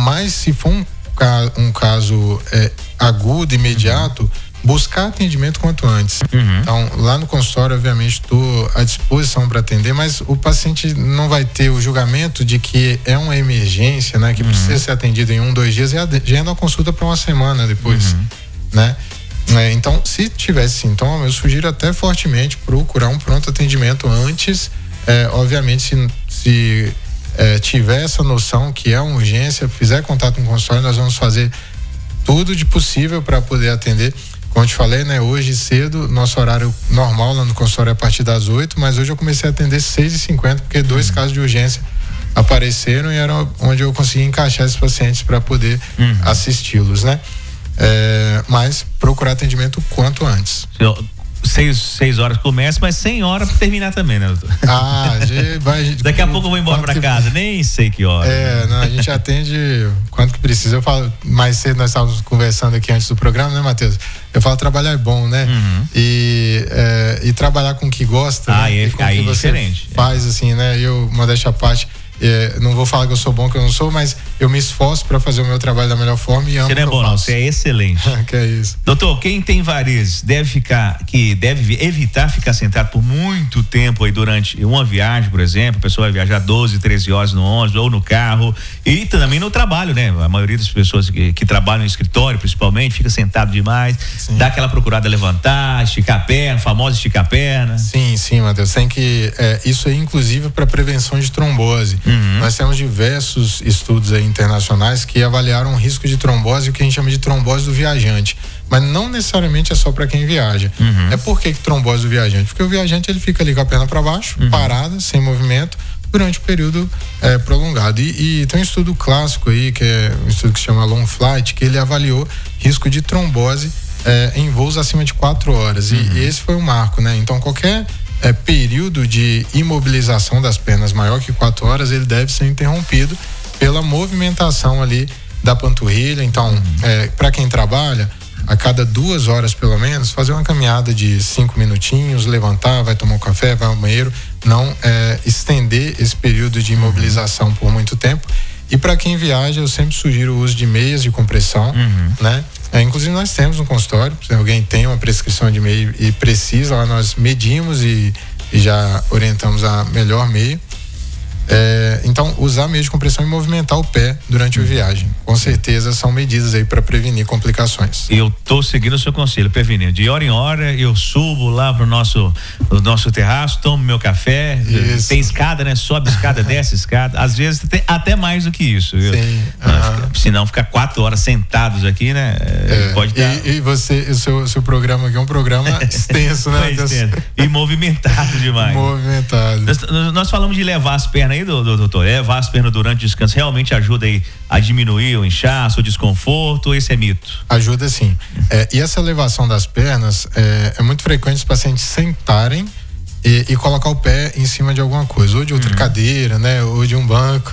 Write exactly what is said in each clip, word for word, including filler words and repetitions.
mas se for um, um caso é, agudo, imediato, uhum. buscar atendimento quanto antes. Uhum. Então, lá no consultório, obviamente, estou à disposição para atender, mas o paciente não vai ter o julgamento de que é uma emergência, né? Que uhum. precisa ser atendido em um, dois dias e agenda a consulta para uma semana depois, uhum. né? É, então, se tiver sintoma, eu sugiro até fortemente procurar um pronto atendimento antes. É, obviamente, se, se é, tiver essa noção que é uma urgência, fizer contato com o consultório, nós vamos fazer tudo de possível para poder atender. Como eu te falei, né? Hoje cedo, nosso horário normal lá no consultório é a partir das oito, mas hoje eu comecei a atender seis e cinquenta, porque dois uhum. casos de urgência apareceram e era onde eu consegui encaixar esses pacientes para poder uhum. assisti-los, né? É, mas procurar atendimento quanto antes. Eu, seis, seis horas começa, mas cem horas para terminar também, né, doutor? Ah, vai, daqui a pouco eu vou embora para casa, nem sei que hora. É, não, a gente atende quanto que precisa. Eu falo, mais cedo nós estávamos conversando aqui antes do programa, né, Matheus? Eu falo, trabalhar é bom, né? Uhum. E, é, e trabalhar com o que gosta, ah, né? É, e com aí que é você diferente. faz, assim, né? Eu, modéstia à parte, É, não vou falar que eu sou bom, que eu não sou, mas eu me esforço para fazer o meu trabalho da melhor forma e amo. Você não é bom, não, você é excelente. Que é isso. Doutor, quem tem varizes deve ficar, que deve evitar ficar sentado por muito tempo aí durante uma viagem, por exemplo. A pessoa vai viajar doze, treze horas no ônibus ou no carro e também no trabalho, né? A maioria das pessoas que, que trabalham no escritório, principalmente, fica sentado demais. Sim. Dá aquela procurada levantar, esticar a perna, famosa esticar a perna. Sim, sim, Matheus. Tem que, é, isso é inclusive para prevenção de trombose. Uhum. Nós temos diversos estudos aí internacionais que avaliaram o risco de trombose, o que a gente chama de trombose do viajante, mas não necessariamente é só para quem viaja. Uhum. É por que trombose do viajante? Porque o viajante ele fica ali com a perna para baixo, uhum. parada, sem movimento, durante um período é, prolongado. E, e tem um estudo clássico aí, que é um estudo que se chama Long Flight, que ele avaliou risco de trombose é, em voos acima de quatro horas. Uhum. E, e esse foi o marco, né? Então qualquer É, período de imobilização das pernas maior que quatro horas, ele deve ser interrompido pela movimentação ali da panturrilha. Então, uhum. é, para quem trabalha, a cada duas horas pelo menos, fazer uma caminhada de cinco minutinhos, levantar, vai tomar um café, vai ao banheiro, não é, estender esse período de imobilização uhum. por muito tempo. E para quem viaja, eu sempre sugiro o uso de meias de compressão, uhum. né? É, inclusive nós temos um consultório, se alguém tem uma prescrição de meia e precisa, lá nós medimos e, e já orientamos a melhor meia. É, então, usar meio de compressão e movimentar o pé durante a viagem. Com certeza são medidas aí para prevenir complicações. Eu tô seguindo o seu conselho, prevenindo. De hora em hora eu subo lá pro nosso, pro nosso terraço, tomo meu café. Isso. Tem escada, né? Sobe escada, desce escada. Às vezes tem até mais do que isso. Viu? Sim. Uhum. Se não ficar quatro horas sentados aqui, né? É, pode dar... e, e você, o seu, seu programa aqui é um programa extenso, né? Extenso. E movimentado demais. Movimentado. Nós, nós falamos de levar as pernas aí, do, do, doutor, levar as pernas durante o descanso realmente ajuda aí a diminuir o inchaço, o desconforto, ou esse é mito? Ajuda sim. É, e essa elevação das pernas, é, é muito frequente os pacientes sentarem e, e colocar o pé em cima de alguma coisa, ou de outra uhum. cadeira, né, ou de um banco.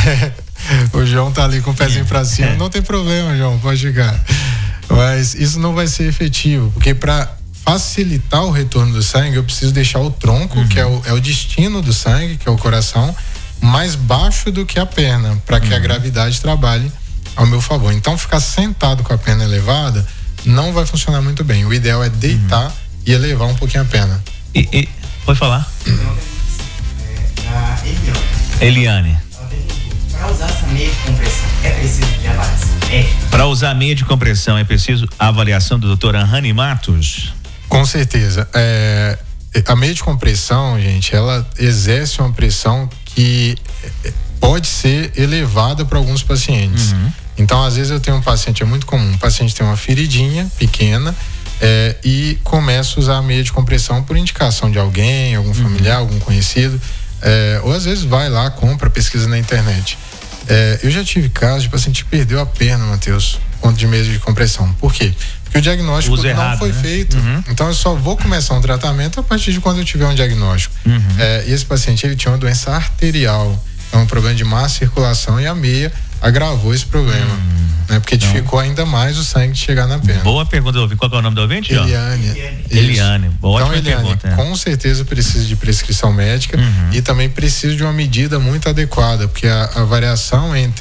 O João tá ali com o pezinho pra cima, não tem problema, João, pode ficar. Mas isso não vai ser efetivo, porque para facilitar o retorno do sangue, eu preciso deixar o tronco, uhum. que é o, é o destino do sangue, que é o coração, mais baixo do que a perna, para que uhum. a gravidade trabalhe ao meu favor. Então, ficar sentado com a perna elevada não vai funcionar muito bem. O ideal é deitar uhum. e elevar um pouquinho a perna. E, e pode falar? Uhum. É, Eliane. Para usar essa meia de compressão, é preciso de avaliação médica? Para usar meia de compressão, é preciso a avaliação do doutor Anhani Matos? Com certeza. É, a meia de compressão, gente, ela exerce uma pressão que pode ser elevada para alguns pacientes. Uhum. Então, às vezes eu tenho um paciente, é muito comum, um paciente tem uma feridinha pequena é, e começa a usar a meia de compressão por indicação de alguém, algum familiar, uhum. algum conhecido, é, ou às vezes vai lá, compra, pesquisa na internet. É, eu já tive casos de paciente que perdeu a perna, Matheus, conta de meia de compressão. Por quê? Porque o diagnóstico Uso não errado, foi né? feito. Uhum. Então eu só vou começar um tratamento a partir de quando eu tiver um diagnóstico. Uhum. É, e esse paciente, ele tinha uma doença arterial, é um problema de má circulação, e a meia agravou esse problema, hum, né? Porque então, dificultou ainda mais o sangue de chegar na perna. Boa pergunta, eu ouvi. Qual é o nome do ouvinte, João? Eliane. Eliane. Eliane. Boa então, Eliane, pergunta, é. Com certeza precisa de prescrição médica uhum. e também precisa de uma medida muito adequada, porque a, a variação entre